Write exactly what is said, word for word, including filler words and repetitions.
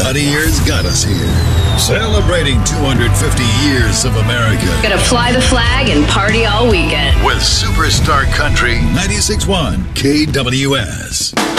forty years got us here. Celebrating two hundred fifty years of America. Gonna fly the flag and party all weekend. With Superstar Country ninety-six point one K W S.